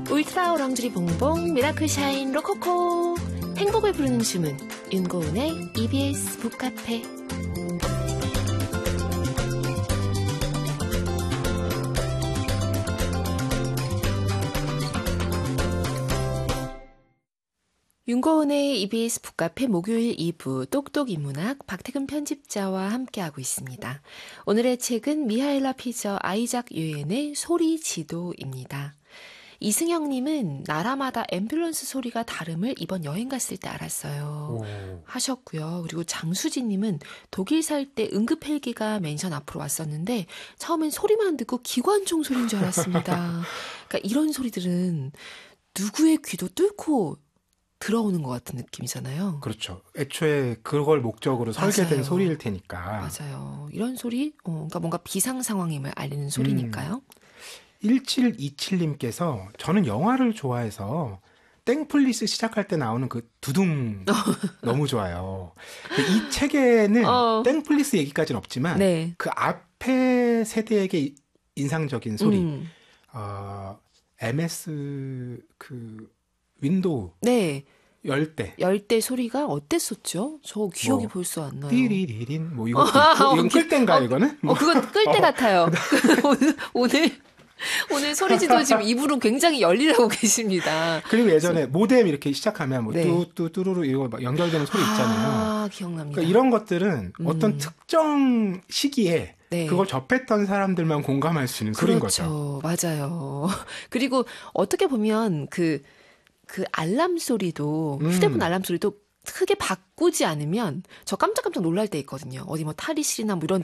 울트라 오랑주리 봉봉 미라클 샤인 로코코 행복을 부르는 주문 윤고은의 EBS 북카페. 윤고은의 EBS 북카페 목요일 2부 똑똑 인문학 박태근 편집자와 함께하고 있습니다. 오늘의 책은 미하엘라 피저 아이작 유엔의 소리 지도입니다. 이승영님은 나라마다 앰뷸런스 소리가 다름을 이번 여행 갔을 때 알았어요. 하셨고요. 그리고 장수진님은 독일 살 때 응급 헬기가 맨션 앞으로 왔었는데 처음엔 소리만 듣고 기관총 소리인 줄 알았습니다. 그러니까 이런 소리들은 누구의 귀도 뚫고 들어오는 것 같은 느낌이잖아요. 그렇죠. 애초에 그걸 목적으로 설계된 맞아요. 소리일 테니까. 맞아요. 이런 소리, 그러니까 뭔가 비상 상황임을 알리는 소리니까요. 1727님께서 저는 영화를 좋아해서 땡플리스 시작할 때 나오는 그 두둥 너무 좋아요. 이 책에는 땡플리스 얘기까지는 없지만 네. 그 앞에 세대에게 인상적인 소리 MS 그 윈도우 네. 열 때 소리가 어땠었죠? 저 기억이 벌써 안 나요. 띠리리린 뭐 이것도 있고 이건 끌 때인가 이거는? 그건 끌 때 같아요. 오늘 소리지도 지금 입으로 굉장히 열일하고 계십니다. 그리고 예전에 모뎀 이렇게 시작하면 뭐 네. 뚜뚜뚜루루 이거 막 연결되는 소리 있잖아요. 기억납니다. 그러니까 이런 것들은 어떤 특정 시기에 네. 그걸 접했던 사람들만 공감할 수 있는 소리인 거죠. 맞아요. 그리고 어떻게 보면 그 알람 소리도 휴대폰 알람 소리도 크게 바꾸지 않으면 저 깜짝깜짝 놀랄 때 있거든요. 어디 뭐 탈의실이나 뭐 이런